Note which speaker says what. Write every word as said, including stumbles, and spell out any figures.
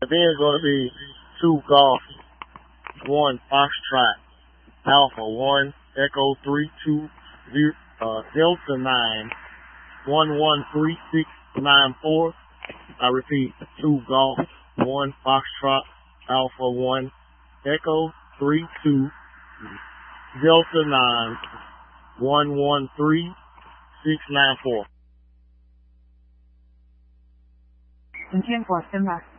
Speaker 1: Then going to be two golf, one foxtrot, alpha one, echo three two zero, uh, delta nine, one one three six nine four. I repeat, two golf, one foxtrot, alpha one, echo three two, delta nine, one one three six nine four.
Speaker 2: 请天国升啊。